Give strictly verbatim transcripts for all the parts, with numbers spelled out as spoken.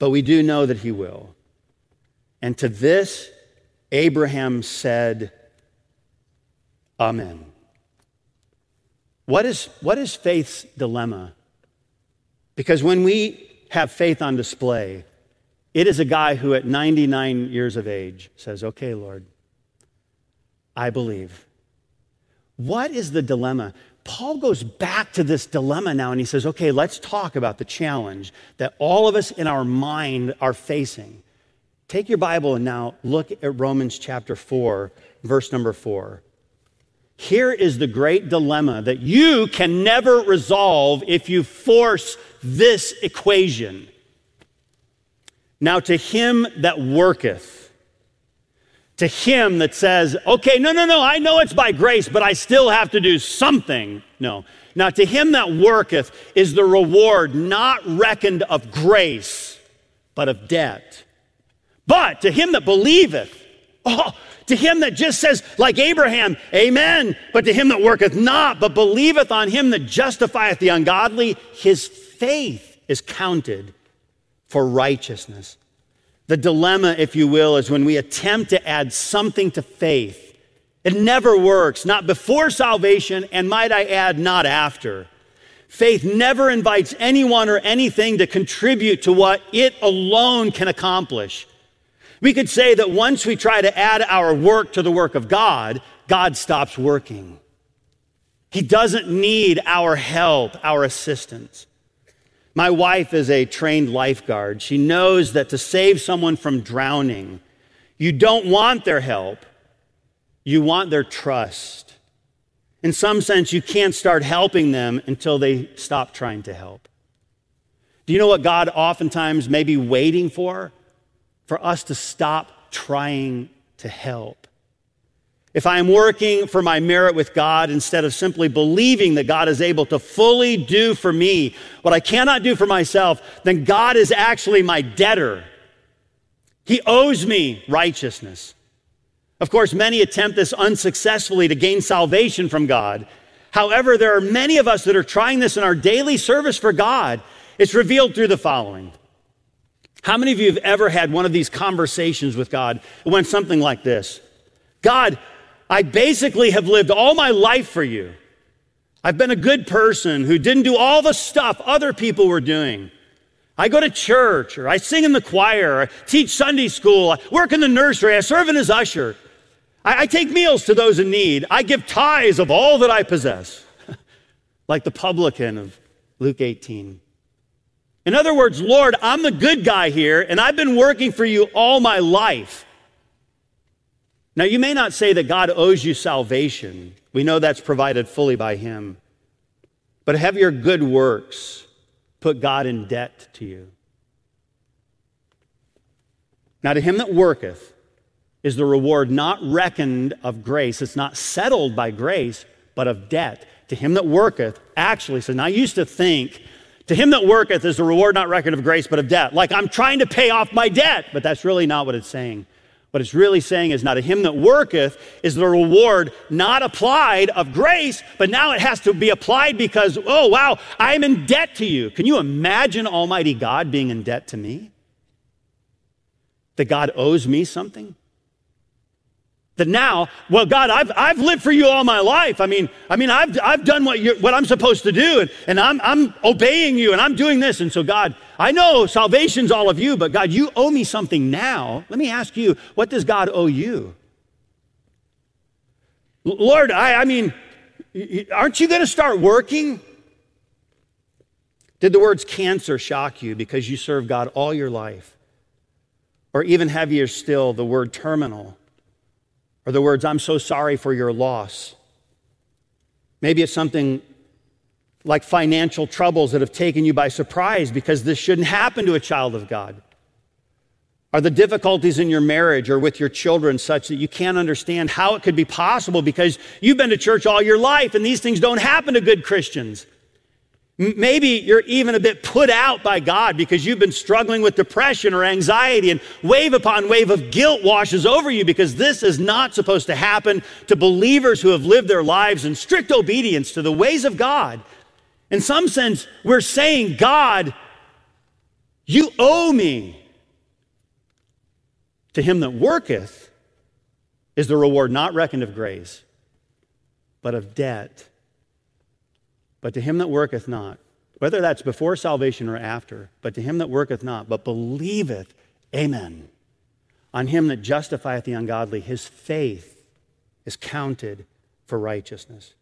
but we do know that he will. And to this, Abraham said, Amen. What is, what is faith's dilemma? Because when we have faith on display, it is a guy who at ninety-nine years of age says, okay, Lord, I believe. What is the dilemma? Paul goes back to this dilemma now and he says, okay, let's talk about the challenge that all of us in our mind are facing. Take your Bible and now look at Romans chapter four, verse number four. Here is the great dilemma that you can never resolve if you force this equation. Now to him that worketh, to him that says, okay, no, no, no, I know it's by grace, but I still have to do something. No. Now to him that worketh is the reward not reckoned of grace, but of debt. But to him that believeth, oh, to him that just says, like Abraham, amen, but to him that worketh not, but believeth on him that justifieth the ungodly, his faith is counted for righteousness. The dilemma, if you will, is when we attempt to add something to faith. It never works, not before salvation, and might I add, not after. Faith never invites anyone or anything to contribute to what it alone can accomplish. We could say that once we try to add our work to the work of God, God stops working. He doesn't need our help, our assistance. My wife is a trained lifeguard. She knows that to save someone from drowning, you don't want their help, you want their trust. In some sense, you can't start helping them until they stop trying to help. Do you know what God oftentimes may be waiting for? For us to stop trying to help. If I am working for my merit with God instead of simply believing that God is able to fully do for me what I cannot do for myself, then God is actually my debtor. He owes me righteousness. Of course, many attempt this unsuccessfully to gain salvation from God. However, there are many of us that are trying this in our daily service for God. It's revealed through the following. How many of you have ever had one of these conversations with God? It went something like this. God, I basically have lived all my life for you. I've been a good person who didn't do all the stuff other people were doing. I go to church, or I sing in the choir, or I teach Sunday school, I work in the nursery, I serve as usher. I, I take meals to those in need. I give tithes of all that I possess, like the publican of Luke eighteen. In other words, Lord, I'm the good guy here, and I've been working for you all my life. Now, you may not say that God owes you salvation. We know that's provided fully by him. But have your good works put God in debt to you? Now, to him that worketh is the reward not reckoned of grace. It's not settled by grace, but of debt. To him that worketh, actually, so now I used to think, to him that worketh is the reward not reckoned of grace, but of debt. Like I'm trying to pay off my debt, but that's really not what it's saying. What it's really saying is, now to him that worketh is the reward not applied of grace, but now it has to be applied because, oh, wow, I'm in debt to you. Can you imagine Almighty God being in debt to me? That God owes me something? That now, well, God, I've, I've lived for you all my life. I mean, I mean, I've, I've done what, you're, what I'm supposed to do, and, and I'm, I'm obeying you, and I'm doing this. And so, God, I know salvation's all of you, but God, you owe me something now. Let me ask you, what does God owe you? Lord, I, I mean, aren't you going to start working? Did the words cancer shock you because you served God all your life? Or even heavier still, the word terminal? Or the words, I'm so sorry for your loss. Maybe it's something like financial troubles that have taken you by surprise because this shouldn't happen to a child of God. Are the difficulties in your marriage or with your children such that you can't understand how it could be possible because you've been to church all your life and these things don't happen to good Christians? Maybe you're even a bit put out by God because you've been struggling with depression or anxiety, and wave upon wave of guilt washes over you because this is not supposed to happen to believers who have lived their lives in strict obedience to the ways of God. In some sense, we're saying, God, You owe me. To him that worketh is the reward not reckoned of grace, but of debt. But to him that worketh not, whether that's before salvation or after, but to him that worketh not, but believeth, amen, on him that justifieth the ungodly, his faith is counted for righteousness.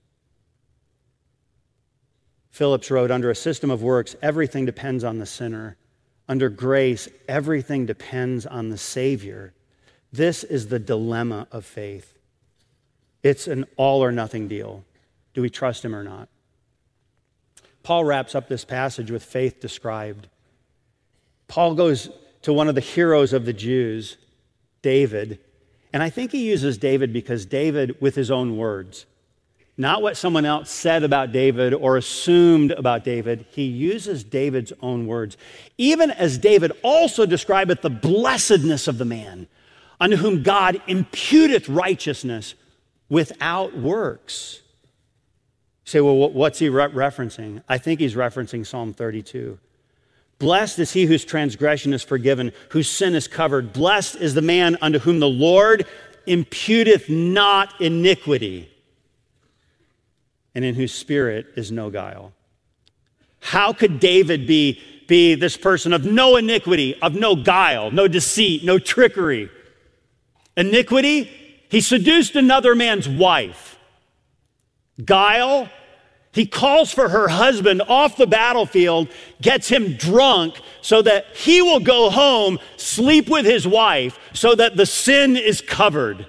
Phillips wrote, under a system of works, everything depends on the sinner. Under grace, everything depends on the Savior. This is the dilemma of faith. It's an all or nothing deal. Do we trust him or not? Paul wraps up this passage with faith described. Paul goes to one of the heroes of the Jews, David, and I think he uses David because David, with his own words, not what someone else said about David or assumed about David, he uses David's own words. Even as David also describeth the blessedness of the man, unto whom God imputeth righteousness without works. You say, well, what's he re- referencing? I think he's referencing Psalm thirty-two. Blessed is he whose transgression is forgiven, whose sin is covered. Blessed is the man unto whom the Lord imputeth not iniquity, and in whose spirit is no guile. How could David be, be this person of no iniquity, of no guile, no deceit, no trickery? Iniquity, he seduced another man's wife. Guile, he calls for her husband off the battlefield, gets him drunk so that he will go home, sleep with his wife, so that the sin is covered.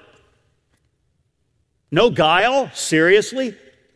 No guile? Seriously?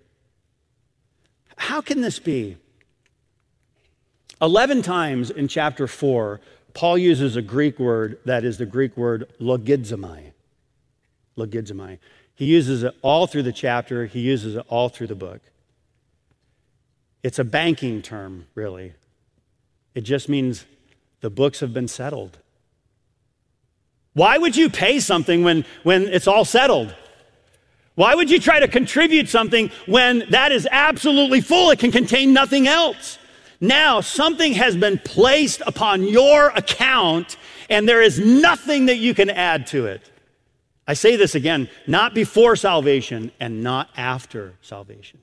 How can this be? Eleven times in chapter four, Paul uses a Greek word that is the Greek word logizomai. Logizomai. He uses it all through the chapter. He uses it all through the book. It's a banking term, really. It just means the books have been settled. Why would you pay something when, when it's all settled? Why would you try to contribute something when that is absolutely full? It can contain nothing else. Now, something has been placed upon your account, and there is nothing that you can add to it. I say this again, not before salvation and not after salvation.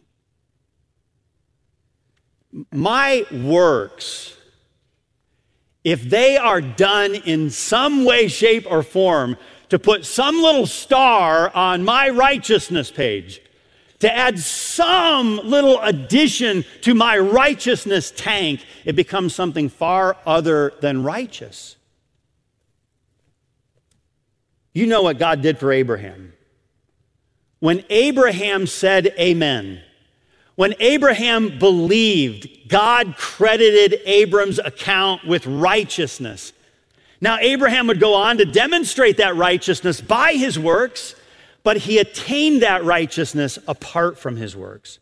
My works, if they are done in some way, shape, or form to put some little star on my righteousness page, to add some little addition to my righteousness tank, it becomes something far other than righteous. You know what God did for Abraham. When Abraham said amen, when Abraham believed, God credited Abram's account with righteousness. Now, Abraham would go on to demonstrate that righteousness by his works, but he attained that righteousness apart from his works.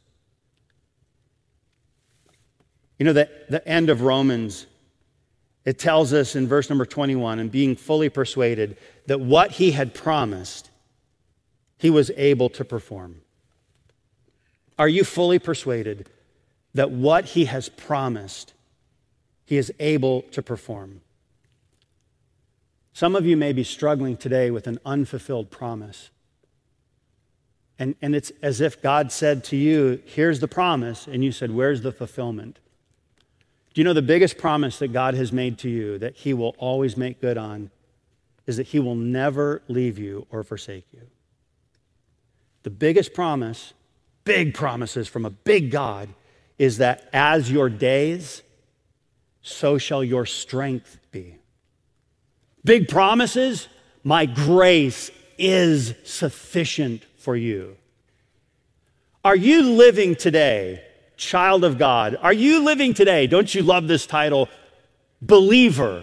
You know, the, the end of Romans, it tells us in verse number twenty-one, and being fully persuaded that what he had promised, he was able to perform. Are you fully persuaded that what he has promised, he is able to perform? Some of you may be struggling today with an unfulfilled promise. And, and it's as if God said to you, here's the promise, and you said, where's the fulfillment? Do you know the biggest promise that God has made to you that he will always make good on is that he will never leave you or forsake you? The biggest promise, big promises from a big God, is that as your days, so shall your strength be. Big promises, my grace is sufficient for you. Are you living today, child of God? Are you living today? Don't you love this title? Believer.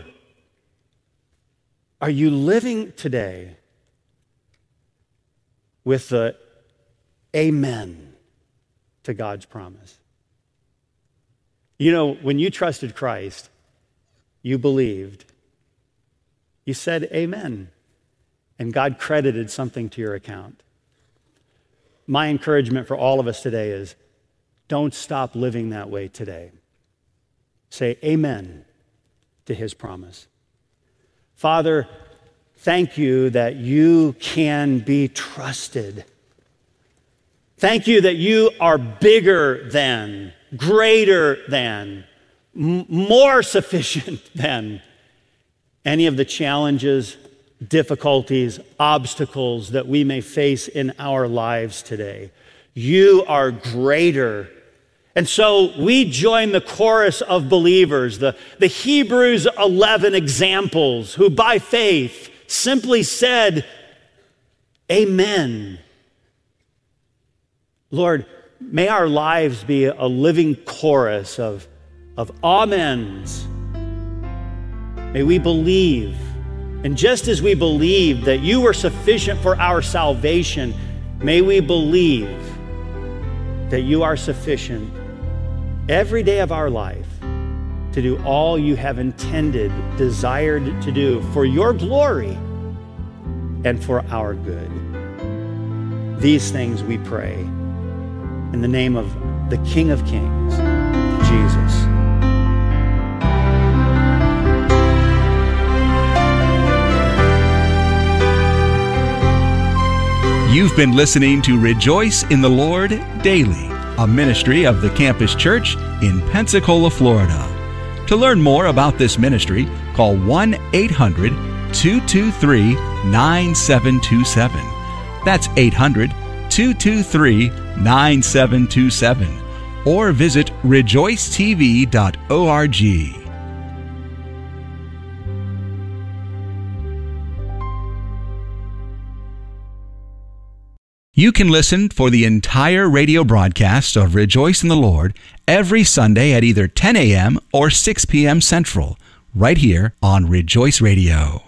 Are you living today with the amen to God's promise? You know, when you trusted Christ, you believed, you said amen, and God credited something to your account. My encouragement for all of us today is don't stop living that way today. Say amen to his promise. Father, thank you that you can be trusted. Thank you that you are bigger than, greater than, m- more sufficient than any of the challenges, difficulties, obstacles that we may face in our lives today. You are greater. And so we join the chorus of believers, the, the Hebrews eleven examples, who by faith simply said, Amen. Lord, may our lives be a living chorus of, of amens. May we believe. And just as we believe that you were sufficient for our salvation, may we believe that you are sufficient every day of our life to do all you have intended, desired to do for your glory and for our good. These things we pray in the name of the King of Kings, Jesus. You've been listening to Rejoice in the Lord Daily, a ministry of the Campus Church in Pensacola, Florida. To learn more about this ministry, call one eight hundred two two three nine seven two seven. That's eight hundred two two three nine seven two seven. Or visit rejoice t v dot org. You can listen for the entire radio broadcast of Rejoice in the Lord every Sunday at either ten a.m. or six p.m. Central, right here on Rejoice Radio.